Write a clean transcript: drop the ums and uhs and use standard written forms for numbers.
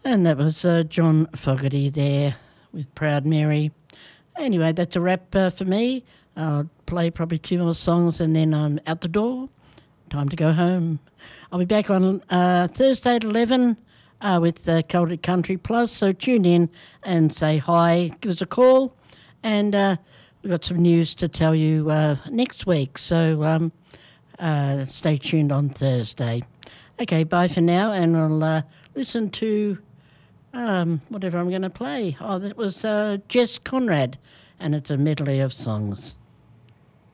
And that was John Fogerty there with Proud Mary. Anyway, that's a wrap for me. I'll play probably 2 more songs and then I'm out the door. Time to go home. I'll be back on Thursday at 11 with Celtic Country Plus, so tune in and say hi, give us a call, and we've got some news to tell you next week, so stay tuned on Thursday. Okay, bye for now, and we'll listen to whatever I'm going to play. Oh, that was Jess Conrad, and it's a medley of songs.